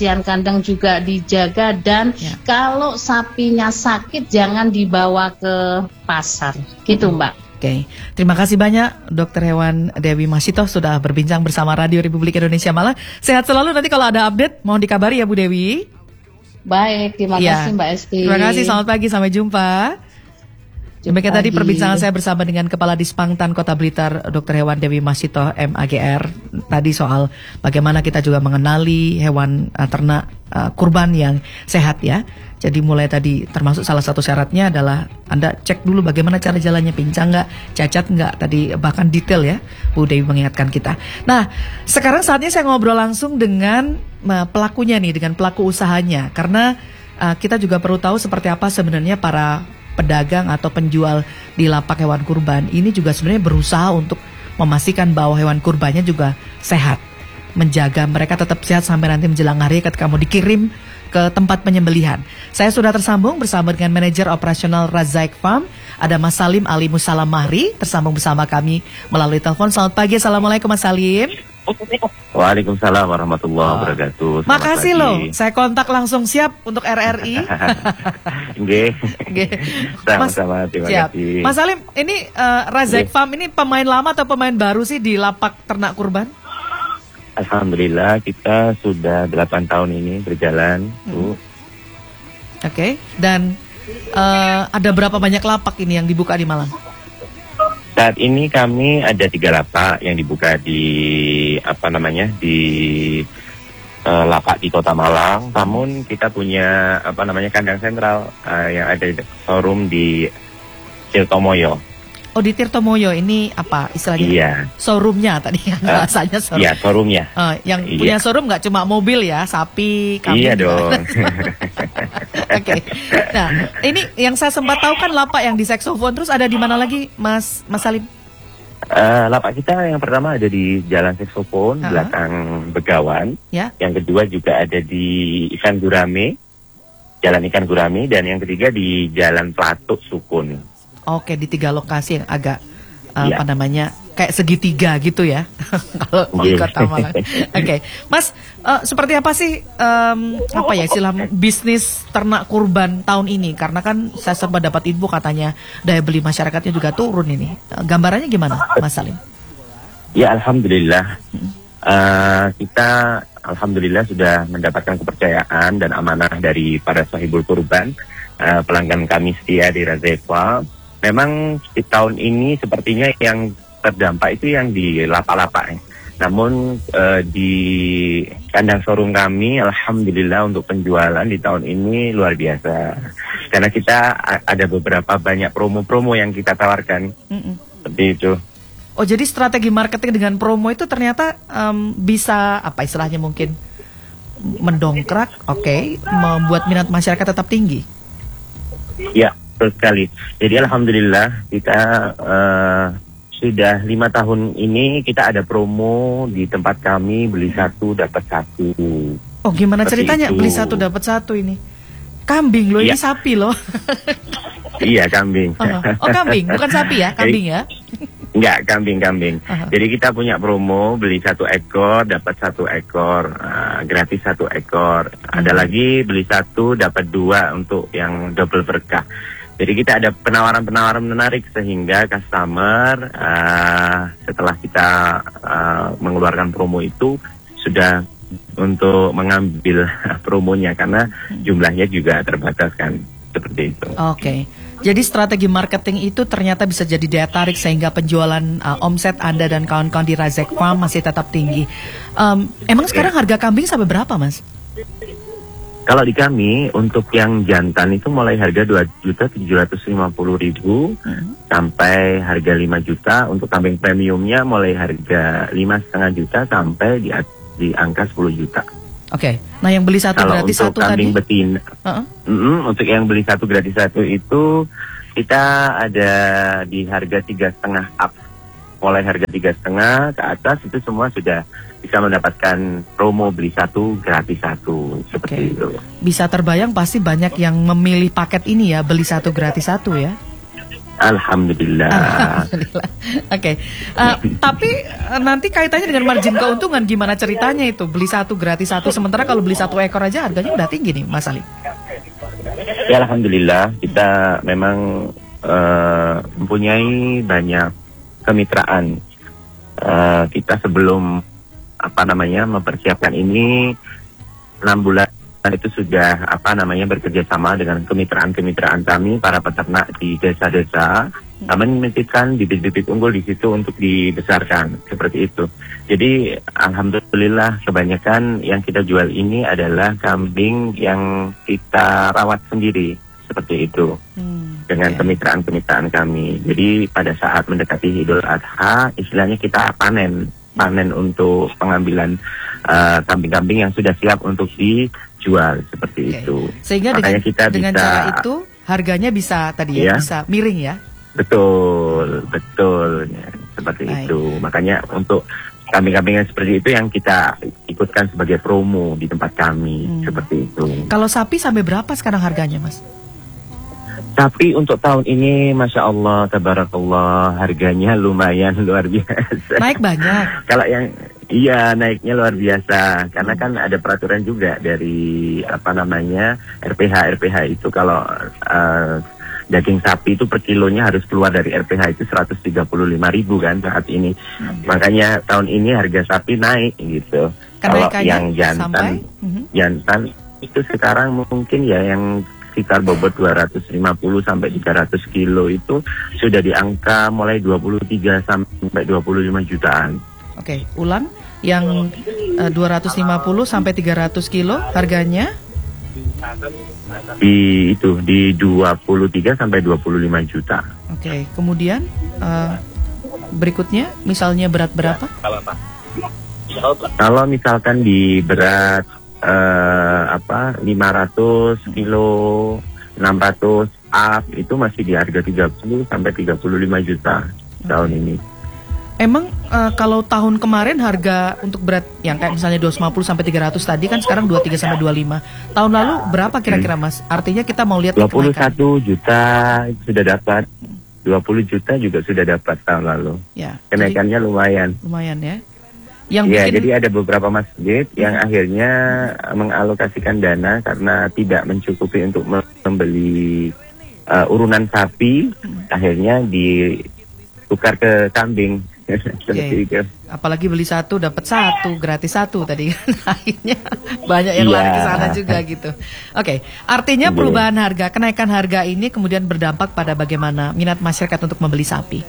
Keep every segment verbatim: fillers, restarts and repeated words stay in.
kebersihan kandang juga dijaga, dan ya. Kalau sapinya sakit jangan dibawa ke pasar, gitu Mbak. Oke, okay. Terima kasih banyak Dokter Hewan Dewi Masito sudah berbincang bersama Radio Republik Indonesia Malang. Sehat selalu, nanti kalau ada update mohon dikabari ya Bu Dewi. Baik, terima ya. kasih Mbak Esti. Terima kasih, selamat pagi, sampai jumpa. Demikian tadi perbincangan saya bersama dengan Kepala Dispangtan Kota Blitar, Dokter Hewan Dewi Masito M A G R. Tadi soal bagaimana kita juga mengenali hewan uh, ternak uh, kurban yang sehat ya. Jadi mulai tadi termasuk salah satu syaratnya adalah Anda cek dulu bagaimana cara jalannya, pincang nggak, cacat nggak. Tadi bahkan detail ya Bu Dewi mengingatkan kita. Nah sekarang saatnya saya ngobrol langsung dengan uh, pelakunya nih, dengan pelaku usahanya. Karena uh, kita juga perlu tahu seperti apa sebenarnya para pedagang atau penjual di lapak hewan kurban ini juga sebenarnya berusaha untuk memastikan bahwa hewan kurbannya juga sehat, menjaga mereka tetap sehat sampai nanti menjelang hari ketika mau dikirim ke tempat penyembelihan. Saya sudah tersambung bersama dengan manajer operasional Razaik Farm, ada Mas Salim Ali Musalam Mahri, tersambung bersama kami melalui telepon. Selamat pagi, Assalamualaikum Mas Salim. Waalaikumsalam warahmatullahi oh. wabarakatuh. Selamat Makasih pagi. Loh, saya kontak langsung siap untuk R R I. Nggih. Sama-sama, terima siap. kasih. Mas Salim, ini uh, Razaik Farm ini pemain lama atau pemain baru sih di lapak ternak kurban? Alhamdulillah kita sudah delapan tahun ini berjalan, Bu. Hmm. Oke, okay. Dan uh, ada berapa banyak lapak ini yang dibuka di Malang? Saat ini kami ada tiga lapak yang dibuka di apa namanya di uh, lapak di Kota Malang. Namun kita punya apa namanya kandang sentral uh, yang ada di showroom di Tirtomoyo. Oh, di Tirtomoyo ini apa istilahnya? Iya. Showroomnya tadi kan uh, bahasanya showroom. Iya, showroomnya. Uh, yang iya. Punya showroom nggak cuma mobil ya, sapi, kambing. Iya dong. Oke. Okay. Nah, ini yang saya sempat tahu kan lapak yang di Saxophone, terus ada di mana lagi, Mas Mas Salim? Uh, lapak kita yang pertama ada di Jalan Saxophone, uh-huh. belakang Begawan. Ya. Yang kedua juga ada di Ikan Gurame, Jalan Ikan Gurame, dan yang ketiga di Jalan Platuk Sukun. Oke, di tiga lokasi yang agak uh, ya. apa namanya kayak segitiga gitu ya kalau di Kota Malang. Oke, okay. Mas, uh, seperti apa sih um, apa ya istilah bisnis ternak kurban tahun ini? Karena kan saya sempat dapat info katanya daya beli masyarakatnya juga turun ini. Uh, gambarannya gimana, Mas Salim? Ya, alhamdulillah. Hmm. Uh, kita alhamdulillah sudah mendapatkan kepercayaan dan amanah dari para sahibul kurban, uh, pelanggan kami setia di Razaik Farm. Memang di tahun ini sepertinya yang terdampak itu yang di lapak-lapak. Namun eh, di kandang showroom kami, alhamdulillah untuk penjualan di tahun ini luar biasa. Karena kita ada beberapa banyak promo-promo yang kita tawarkan. Mm-mm. Seperti itu. Oh, jadi strategi marketing dengan promo itu ternyata um, bisa apa istilahnya mungkin mendongkrak, oke, okay, membuat minat masyarakat tetap tinggi. Ya. Betul sekali. Jadi alhamdulillah kita uh, sudah lima tahun ini kita ada promo di tempat kami, beli satu dapat satu. Oh, gimana seperti ceritanya itu. Beli satu dapat satu ini? Kambing loh, ya. Ini sapi loh. Iya, kambing. Oh, oh kambing, bukan sapi ya, kambing ya? Enggak, kambing-kambing. Uh-huh. Jadi kita punya promo beli satu ekor dapat satu ekor, uh, gratis satu ekor. Uh-huh. Ada lagi beli satu dapat dua untuk yang double berkah. Jadi kita ada penawaran-penawaran menarik sehingga customer uh, setelah kita uh, mengeluarkan promo itu sudah untuk mengambil promonya karena jumlahnya juga terbatas kan, seperti itu. Oke, okay. Jadi strategi marketing itu ternyata bisa jadi daya tarik sehingga penjualan uh, omset Anda dan kawan-kawan di Razaik Farm masih tetap tinggi. Um, emang sekarang harga kambing sampai berapa, Mas? Kalau di kami, untuk yang jantan itu mulai harga dua juta tujuh ratus lima puluh ribu hmm. sampai harga lima juta. Untuk kambing premiumnya mulai harga lima koma lima juta sampai di, di angka sepuluh juta. Oke, okay. Nah yang beli satu kalau gratis satu tadi? Kalau untuk kambing betina, uh-uh. mm-mm, untuk yang beli satu gratis satu itu kita ada di harga tiga setengah up. Mulai harga tiga setengah ke atas itu semua sudah bisa mendapatkan promo beli satu gratis satu seperti okay. itu. Bisa terbayang pasti banyak yang memilih paket ini ya, beli satu gratis satu ya. Alhamdulillah. Alhamdulillah. Oke. Okay. Uh, tapi uh, nanti kaitannya dengan margin keuntungan gimana ceritanya itu? Beli satu gratis satu, sementara kalau beli satu ekor aja harganya udah tinggi nih, Mas Ali. Ya Alhamdulillah, kita memang uh, mempunyai banyak kemitraan. Uh, kita sebelum apa namanya mempersiapkan ini enam bulan itu sudah apa namanya bekerja sama dengan kemitraan-kemitraan kami para peternak di desa-desa, kami menitipkan bibit-bibit unggul di situ untuk dibesarkan seperti itu. Jadi alhamdulillah kebanyakan yang kita jual ini adalah kambing yang kita rawat sendiri seperti itu hmm, dengan okay. kemitraan-kemitraan kami. Jadi pada saat mendekati Idul Adha, istilahnya kita panen panen untuk pengambilan uh, kambing-kambing yang sudah siap untuk di jual seperti okay. itu. Sehingga makanya dengan, kita dengan bisa, cara itu harganya bisa tadi ya, ya bisa miring ya. Betul, betul ya, seperti Baik. itu. Makanya untuk kambing-kambing yang seperti itu yang kita ikutkan sebagai promo di tempat kami hmm. seperti itu. Kalau sapi sampai berapa sekarang harganya, Mas? Sapi untuk tahun ini, masya Allah, tabarakallah, harganya lumayan luar biasa. Naik banyak. Kalau yang Iya, naiknya luar biasa karena kan ada peraturan juga dari apa namanya R P H R P H itu kalau uh, daging sapi itu per kilonya harus keluar dari R P H itu seratus tiga puluh lima ribu kan saat ini. Hmm. Makanya tahun ini harga sapi naik gitu. Kalau yang jantan, sampai? jantan itu sekarang mungkin ya yang sekitar bobot dua ratus lima puluh sampai tiga ratus kilo itu sudah di angka mulai dua puluh tiga sampai dua puluh lima jutaan. Oke, ulang yang uh, dua ratus lima puluh sampai tiga ratus kilo harganya di itu di dua puluh tiga sampai dua puluh lima juta. Oke, kemudian uh, berikutnya misalnya berat berapa? Kalau misalkan di berat uh, apa lima ratus kilo, enam ratus up itu masih di harga tiga puluh sampai tiga puluh lima juta okay. tahun ini. Emang uh, kalau tahun kemarin harga untuk berat yang kayak misalnya dua ratus lima puluh sampai tiga ratus tadi kan sekarang dua puluh tiga sampai dua puluh lima. Tahun lalu berapa kira-kira Mas? Artinya kita mau lihat dua puluh satu juta sudah dapat. dua puluh juta juga sudah dapat tahun lalu. Ya. Kenaikannya jadi, lumayan. Lumayan ya. Yang ya, bikin... jadi ada beberapa masjid yang hmm. akhirnya mengalokasikan dana karena tidak mencukupi untuk membeli uh, urunan sapi, hmm. akhirnya ditukar ke kambing. Okay. Apalagi beli satu dapat satu gratis satu tadi kan akhirnya banyak yang yeah. lari ke sana juga gitu. Oke, okay. artinya yeah. perubahan harga, kenaikan harga ini kemudian berdampak pada bagaimana minat masyarakat untuk membeli sapi.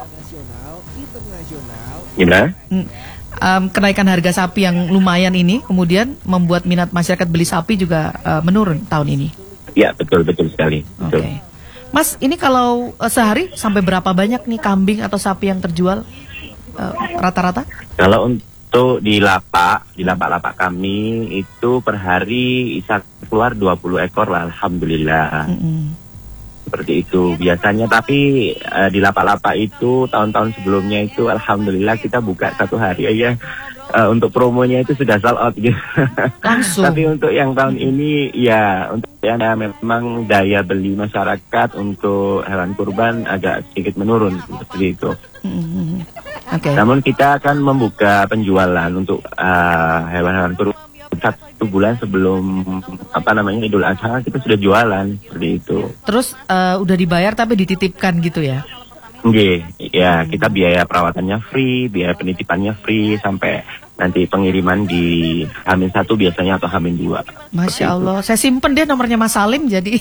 Gimana? Hmm. Um, kenaikan harga sapi yang lumayan ini kemudian membuat minat masyarakat beli sapi juga uh, menurun tahun ini. Ya betul betul sekali. Oke, okay. Mas ini kalau uh, sehari sampai berapa banyak nih kambing atau sapi yang terjual? Uh, rata-rata? Kalau untuk di lapak, di lapak-lapak kami itu per hari bisa keluar dua puluh ekor lah, alhamdulillah. Mm-hmm. Seperti itu biasanya, tapi uh, di lapak-lapak itu tahun-tahun sebelumnya itu alhamdulillah kita buka satu hari aja uh, untuk promonya itu sudah sold out gitu. Langsung. Tapi untuk yang tahun ini ya untuk yang memang daya beli masyarakat untuk hewan kurban agak sedikit menurun seperti itu. Mm-hmm. Okay. Namun kita akan membuka penjualan untuk uh, hewan-hewan kurban satu bulan sebelum apa namanya Idul Adha kita sudah jualan seperti itu. Terus uh, udah dibayar tapi dititipkan gitu ya? Oke, ya hmm. kita biaya perawatannya free, biaya penitipannya free sampai nanti pengiriman di Hamin satu biasanya atau Hamin dua. Masya Allah, itu. Saya simpen deh nomornya Mas Salim jadi.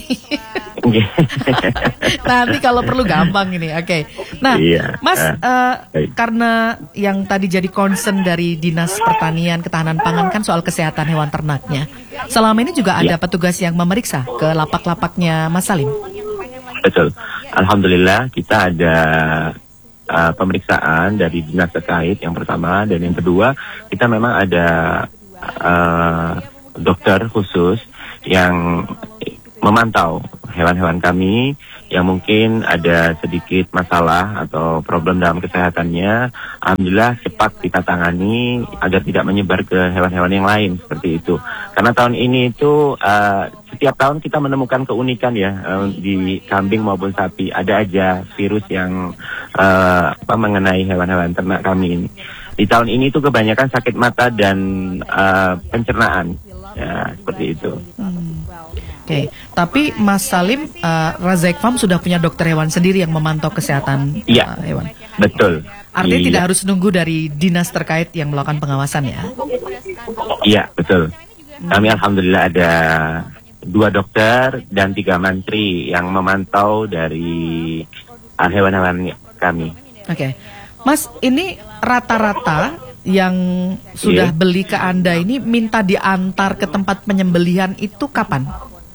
Nanti kalau perlu gampang ini, oke. Okay. Nah, iya. Mas, uh, karena yang tadi jadi concern dari Dinas Pertanian Ketahanan Pangan kan soal kesehatan hewan ternaknya. Selama ini juga ada iya. petugas yang memeriksa ke lapak-lapaknya Mas Salim? Betul. Alhamdulillah kita ada uh, pemeriksaan dari dinas terkait yang pertama, dan yang kedua kita memang ada uh, dokter khusus yang memantau hewan-hewan kami yang mungkin ada sedikit masalah atau problem dalam kesehatannya. Alhamdulillah cepat kita tangani agar tidak menyebar ke hewan-hewan yang lain seperti itu. Karena tahun ini itu uh, setiap setiap tahun kita menemukan keunikan ya uh, di kambing maupun sapi. Ada aja virus yang uh, apa mengenai hewan-hewan ternak kami ini. Di tahun ini tuh kebanyakan sakit mata dan uh, pencernaan, ya seperti itu. Hmm. Oke, okay. Tapi Mas Salim, uh, Razak Farm sudah punya dokter hewan sendiri yang memantau kesehatan ya, uh, hewan. Betul. Artinya iya. tidak harus nunggu dari dinas terkait yang melakukan pengawasan ya? Iya, betul. Kami alhamdulillah ada dua dokter dan tiga mantri yang memantau dari uh, hewan-hewan kami. Oke, okay. Mas, ini rata-rata yang sudah yeah. beli ke Anda ini minta diantar ke tempat penyembelihan itu kapan?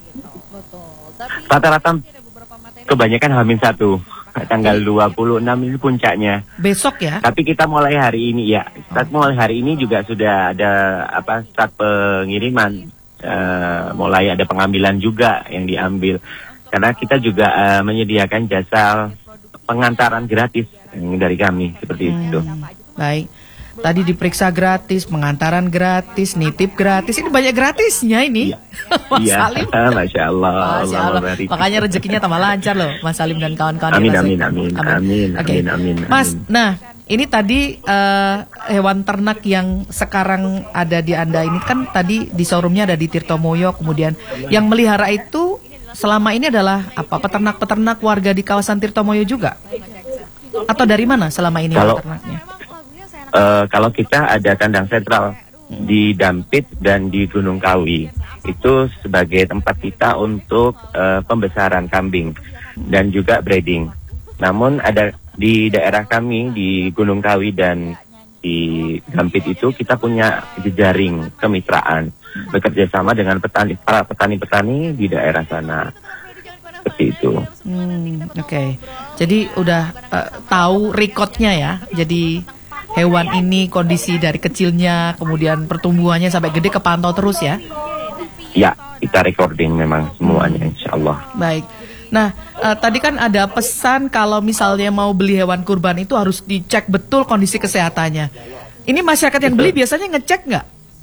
Rata-rata kebanyakan Hamin satu, tanggal dua puluh enam ini puncaknya. Besok ya? Tapi kita mulai hari ini ya, start mulai hari ini juga sudah ada apa start pengiriman, uh, mulai ada pengambilan juga yang diambil. Karena kita juga uh, menyediakan jasa pengantaran gratis dari kami seperti hmm, itu. Baik. Tadi diperiksa gratis, pengantaran gratis, nitip gratis. Ini banyak gratisnya ini. Iya, Mas ya, Salim. Masya Allah. Masya Allah. Allah. Makanya rezekinya tambah lancar loh, Mas Salim dan kawan-kawan. Amin, amin, amin, amin, amin, okay. amin, amin. Mas, nah ini tadi uh, hewan ternak yang sekarang ada di Anda ini kan tadi di showroomnya ada di Tirtomoyo. Kemudian yang melihara itu selama ini adalah apa? Peternak-peternak warga di kawasan Tirtomoyo juga? Atau dari mana selama ini Kalau, ternaknya? Uh, kalau kita ada kandang sentral di Dampit dan di Gunung Kawi, itu sebagai tempat kita untuk uh, pembesaran kambing dan juga breeding. Namun ada di daerah kami di Gunung Kawi dan di Dampit itu kita punya jejaring kemitraan bekerja sama dengan petani para petani-petani di daerah sana. Seperti itu. Hmm, Oke, okay. Jadi udah uh, tahu recordnya ya. Jadi hewan ini kondisi dari kecilnya, kemudian pertumbuhannya sampai gede kepantau terus ya? Ya, kita recording memang semuanya, insya Allah. Baik. Nah, uh, tadi kan ada pesan kalau misalnya mau beli hewan kurban itu harus dicek betul kondisi kesehatannya. Ini masyarakat yang betul. Beli biasanya ngecek nggak?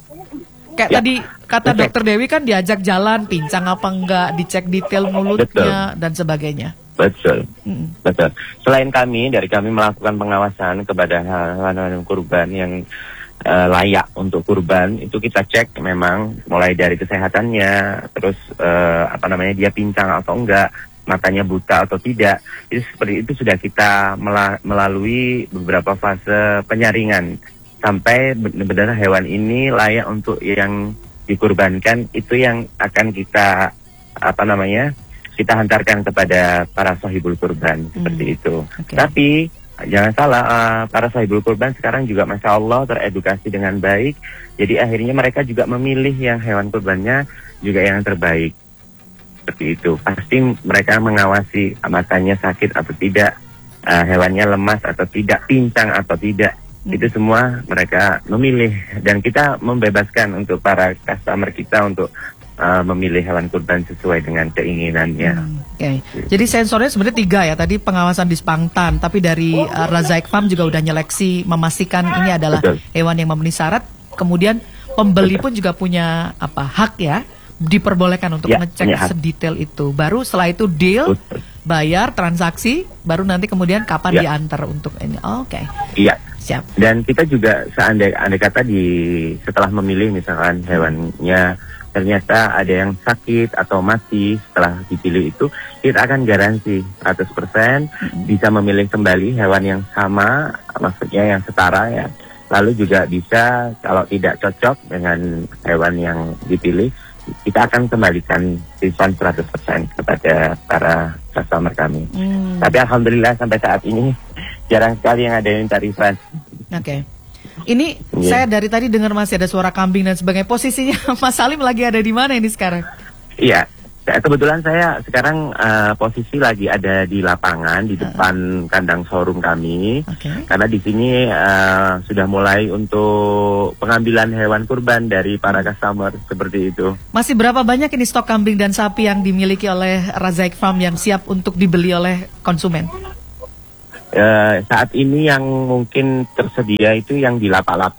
Kayak ya, tadi kata ngecek. Dokter Dewi kan diajak jalan, pincang apa enggak, dicek detail mulutnya betul. Dan sebagainya. Betul, mm. betul. Selain kami, dari kami melakukan pengawasan kepada hewan-hewan kurban yang uh, layak untuk kurban, itu kita cek memang mulai dari kesehatannya, terus uh, apa namanya dia pincang atau enggak, matanya buta atau tidak. Itu seperti itu sudah kita mela- melalui beberapa fase penyaringan sampai benar-benar hewan ini layak untuk yang dikurbankan, itu yang akan kita apa namanya kita hantarkan kepada para sahibul kurban, hmm. seperti itu. Okay. Tapi jangan salah, uh, para sahibul kurban sekarang juga masya Allah teredukasi dengan baik. Jadi akhirnya mereka juga memilih yang hewan kurbannya juga yang terbaik. Seperti itu. Pasti mereka mengawasi matanya sakit atau tidak, uh, hewannya lemas atau tidak, pincang atau tidak. Hmm. Itu semua mereka memilih dan kita membebaskan untuk para customer kita untuk Uh, memilih hewan kurban sesuai dengan keinginannya. Hmm, Oke, okay. Jadi sensornya sebenarnya tiga ya. Tadi pengawasan di Spangtan, tapi dari uh, Razak Farm juga udah nyeleksi memastikan ini adalah betul. Hewan yang memenuhi syarat. Kemudian pembeli betul. Pun juga punya apa hak ya, diperbolehkan untuk ya, ngecek ya, sedetail itu. Baru setelah itu deal, betul. Bayar, transaksi, baru nanti kemudian kapan ya. Diantar untuk ini. Oh, Oke. Okay. Iya. Siap. Dan kita juga seandai andai kata di setelah memilih misalkan hewannya ternyata ada yang sakit atau mati setelah dipilih itu, kita akan garansi seratus persen bisa memilih kembali hewan yang sama, maksudnya yang setara ya. Lalu juga bisa kalau tidak cocok dengan hewan yang dipilih, kita akan kembalikan refund seratus persen kepada para customer kami. Hmm. Tapi alhamdulillah sampai saat ini jarang sekali yang ada yang minta refund. Oke. Okay. Ini yeah. Saya dari tadi dengar masih ada suara kambing dan sebagainya. Posisinya Mas Salim lagi ada di mana ini sekarang? Iya, kebetulan saya sekarang uh, posisi lagi ada di lapangan di depan uh. kandang showroom kami. Okay. Karena di sini uh, sudah mulai untuk pengambilan hewan kurban dari para customer seperti itu. Masih berapa banyak ini stok kambing dan sapi yang dimiliki oleh Razak Farm yang siap untuk dibeli oleh konsumen? Uh, saat ini yang mungkin tersedia itu yang di lapak-lapak.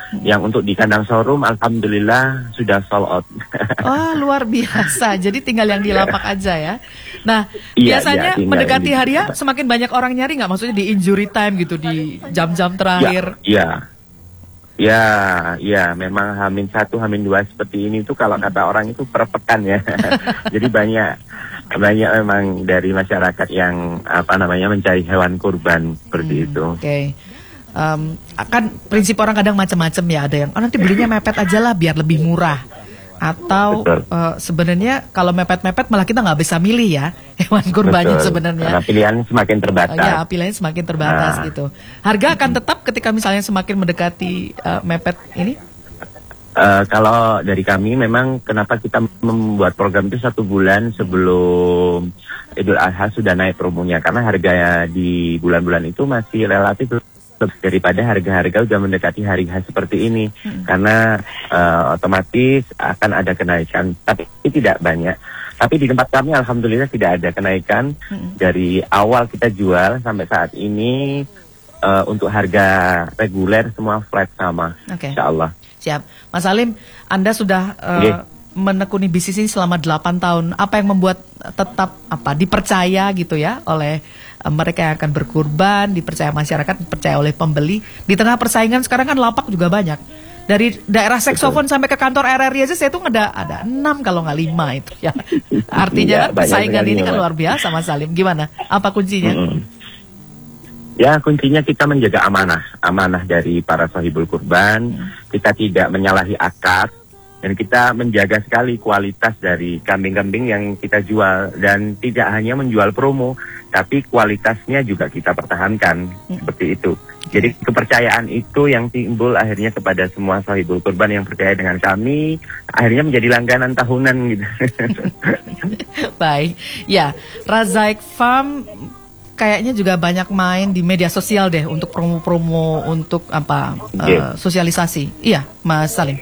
Yang untuk di kandang showroom, alhamdulillah sudah sold out. Oh, luar biasa. Jadi tinggal yang di lapak aja ya. Nah, iya, biasanya iya, mendekati hari ya, semakin banyak orang nyari nggak? Maksudnya di injury time gitu, di jam-jam terakhir. Iya, ya, ya, memang Hamin satu, Hamin dua seperti ini tuh kalau kata orang itu per pekan ya. Jadi banyak, banyak memang dari masyarakat yang apa namanya mencari hewan kurban seperti hmm, itu. Oke. Okay. Um, kan prinsip orang kadang macam-macam ya, ada yang oh, nanti belinya mepet aja lah biar lebih murah, atau uh, sebenarnya kalau mepet-mepet malah kita nggak bisa milih ya hewan kurbannya sebenarnya. Karena pilihan semakin terbatas. Uh, ya pilihan semakin terbatas nah. gitu. Harga akan tetap ketika misalnya semakin mendekati uh, mepet ini. Uh, kalau dari kami memang kenapa kita membuat program itu satu bulan sebelum Idul Adha sudah naik promonya, karena harga di bulan-bulan itu masih relatif daripada harga-harga udah mendekati hari H seperti ini, hmm. karena uh, otomatis akan ada kenaikan, tapi tidak banyak. Tapi di tempat kami alhamdulillah tidak ada kenaikan hmm. dari awal kita jual sampai saat ini. Uh, untuk harga reguler semua flat sama, okay. Insya Allah. Siap, Mas Salim, Anda sudah uh, okay. menekuni bisnis ini selama delapan tahun. Apa yang membuat tetap apa dipercaya gitu ya oleh mereka yang akan berkurban, dipercaya masyarakat, dipercaya oleh pembeli. Di tengah persaingan sekarang kan lapak juga banyak. Dari daerah Seksofon sampai ke kantor R R I aja saya tuh ada ada enam kalau nggak lima itu ya. Artinya kan persaingan ini kan luar biasa, Mas Salim. Gimana? Apa kuncinya? Mm-hmm. Ya, kuncinya kita menjaga amanah, amanah dari para sahibul kurban. Mm. Kita tidak menyalahi akad. Dan kita menjaga sekali kualitas dari kambing-kambing yang kita jual. Dan tidak hanya menjual promo, tapi kualitasnya juga kita pertahankan. Hmm. Seperti itu. Jadi kepercayaan itu yang timbul akhirnya kepada semua sahibul kurban yang percaya dengan kami. Akhirnya menjadi langganan tahunan gitu. Baik. Ya, Razaik Farm kayaknya juga banyak main di media sosial deh. Untuk promo-promo, untuk apa yeah. uh, sosialisasi. Iya, Mas Salim.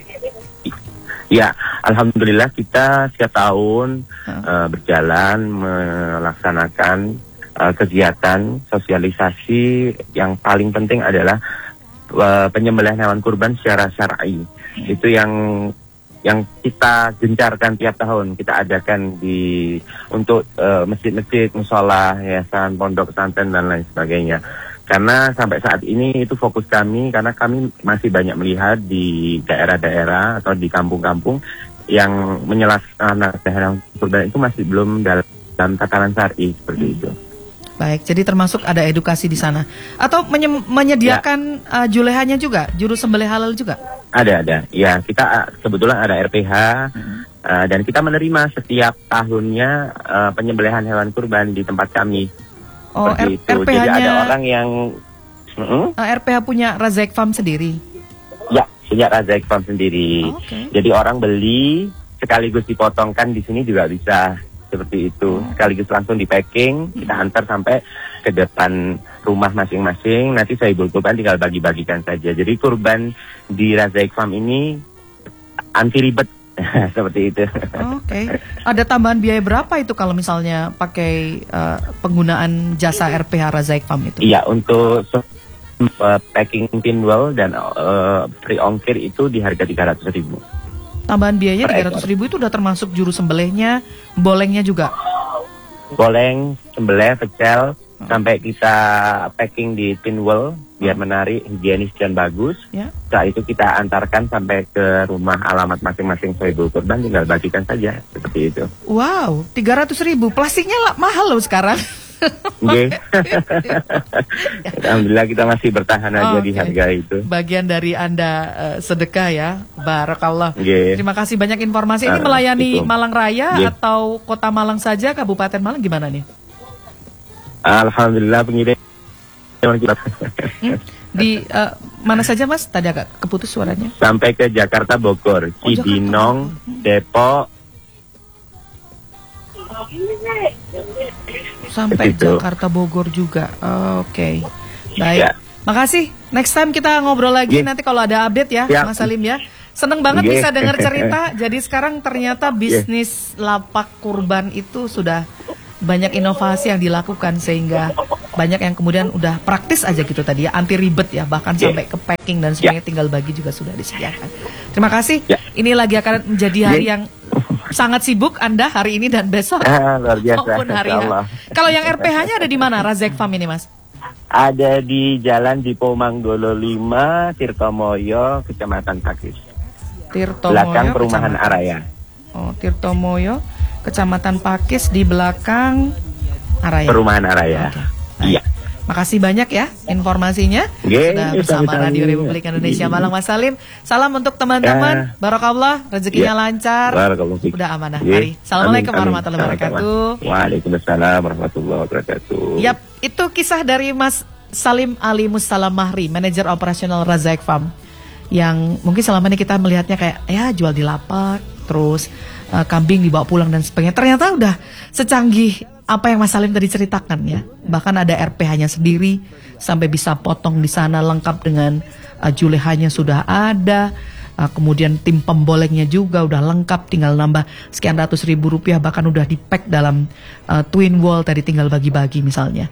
Ya, alhamdulillah kita setiap tahun huh? uh, berjalan melaksanakan uh, kegiatan sosialisasi. Yang paling penting adalah uh, penyembelihan hewan kurban secara syar'i. Hmm. Itu yang yang kita gencarkan tiap tahun. Kita adakan di untuk uh, masjid-masjid, mushola, yayasan, pondok pesantren dan lain sebagainya. Karena sampai saat ini itu fokus kami, karena kami masih banyak melihat di daerah-daerah atau di kampung-kampung yang menyelaksanakan hewan kurban itu masih belum dalam, dalam tataran syar'i seperti hmm. itu. Baik, jadi termasuk ada edukasi di sana. Atau menye- menyediakan ya. uh, julehanya juga, juru sembelih halal juga? Ada, ada. Ya, kita uh, kebetulan ada R P H hmm. uh, dan kita menerima setiap tahunnya uh, penyembelihan hewan kurban di tempat kami. Oh, R- itu. R P H-nya, jadi ada orang yang uh-uh. R P H punya Razaik Farm sendiri? Ya, punya Razaik Farm sendiri. Oh, okay. Jadi orang beli sekaligus dipotongkan di sini juga bisa seperti itu. Oh. Sekaligus langsung di packing, kita antar sampai ke depan rumah masing-masing. Nanti sahibul kurban tinggal bagi-bagikan saja. Jadi kurban di Razaik Farm ini anti ribet. Seperti itu. Oke. Okay. Ada tambahan biaya berapa itu kalau misalnya pakai uh, penggunaan jasa R P H Razaik Farm itu? Iya, untuk uh, packing pinwheel dan uh, free ongkir itu di harga tiga ratus ribu. Tambahan biayanya tiga ratus ribu itu udah termasuk juru sembelihnya, bolengnya juga? Boleng, sembelih, pecel, hmm. sampai kita packing di pinwheel biar menarik, higienis dan bagus. Ya. Setelah itu kita antarkan sampai ke rumah alamat masing-masing sahibul kurban, tinggal bagikan saja seperti itu. Wow, tiga ratus ribu, plastiknya lah, mahal loh sekarang. Okay. Alhamdulillah kita masih bertahan aja okay. di harga itu. Bagian dari Anda uh, sedekah ya, barakallah. Okay. Terima kasih banyak informasi. Ini uh, melayani itu. Malang Raya okay. atau Kota Malang saja, Kabupaten Malang gimana nih? Alhamdulillah pengirim. Hmm? Di uh, mana saja Mas? Tadi agak keputus suaranya. Sampai ke Jakarta, Bogor, oh, Cibinong, Jakarta. Depok. Sampai Begitu. Jakarta, Bogor juga. Oh, Oke, okay. Baik. Ya. Makasih. Next time kita ngobrol lagi. Yeah. Nanti kalau ada update ya, ya. Mas Salim ya. Seneng banget yeah. bisa dengar cerita. Jadi sekarang ternyata bisnis yeah. lapak kurban itu sudah banyak inovasi yang dilakukan sehingga banyak yang kemudian udah praktis aja gitu tadi ya, anti ribet ya, bahkan yeah. sampai ke packing dan sebagainya, yeah. tinggal bagi juga sudah disediakan. Terima kasih. Yeah. Ini lagi akan menjadi hari yeah. yang sangat sibuk Anda hari ini dan besok. Ah, luar biasa. Maupun hari ya. Kalau yang R P H-nya ada di mana Razek Farm ini, Mas? Ada di Jalan Dipo Manggolo lima, Tirtomoyo, Kecamatan Pakis. Tirtomoyo, belakang perumahan Kecamatan Araya. Oh, Tirtomoyo, Kecamatan Pakis di belakang Araya. Perumahan Araya. Okay. Iya. Makasih banyak ya informasinya. Oke, sudah bersama sama Radio Republik Indonesia Malang, Mas Salim. Salam untuk teman-teman. Ya. Barakallah, rezekinya ya. lancar. Barakallah. Udah amanah. Ya. Mari. Assalamualaikum amin, warahmatullahi amin. wabarakatuh. Waalaikumsalam warahmatullahi wabarakatuh. Yap, itu kisah dari Mas Salim Ali Mustalam Mahri, manajer operasional Razek Farm, yang mungkin selama ini kita melihatnya kayak ya jual di lapak, terus uh, kambing dibawa pulang dan sebagainya. Ternyata udah secanggih apa yang Mas Salim tadi ceritakan ya. Bahkan ada R P H-nya sendiri, sampai bisa potong di sana lengkap dengan uh, julehanya sudah ada. Uh, kemudian tim pembolengnya juga udah lengkap, tinggal nambah sekian ratus ribu rupiah, bahkan udah di-pack dalam uh, twin wall tadi, tinggal bagi-bagi misalnya.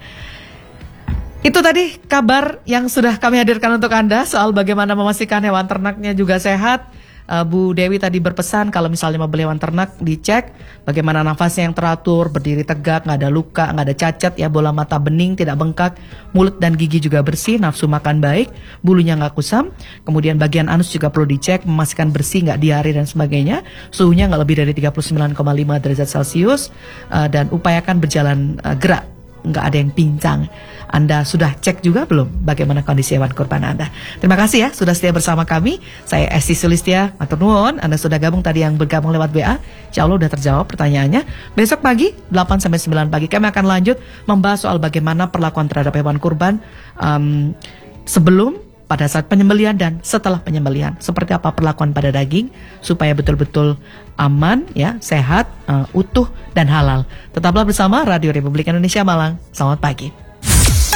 Itu tadi kabar yang sudah kami hadirkan untuk Anda soal bagaimana memastikan hewan ternaknya juga sehat. Uh, Bu Dewi tadi berpesan kalau misalnya mau beli hewan ternak, dicek bagaimana nafasnya yang teratur, berdiri tegak, nggak ada luka, nggak ada cacat ya, bola mata bening, tidak bengkak, mulut dan gigi juga bersih, nafsu makan baik, bulunya nggak kusam, kemudian bagian anus juga perlu dicek, memastikan bersih, nggak diare dan sebagainya, suhunya nggak lebih dari tiga puluh sembilan koma lima derajat Celcius, uh, dan upayakan berjalan uh, gerak, nggak ada yang pincang. Anda sudah cek juga belum bagaimana kondisi hewan kurban Anda? Terima kasih ya sudah setia bersama kami. Saya Esti Sulistia, matur nuwun. Anda sudah gabung tadi, yang bergabung lewat W A. Insya Allah sudah terjawab pertanyaannya. Besok pagi delapan sampai sembilan pagi kami akan lanjut membahas soal bagaimana perlakuan terhadap hewan kurban um, sebelum, pada saat penyembelihan dan setelah penyembelihan. Seperti apa perlakuan pada daging supaya betul-betul aman ya, sehat, uh, utuh dan halal. Tetaplah bersama Radio Republik Indonesia Malang. Selamat pagi.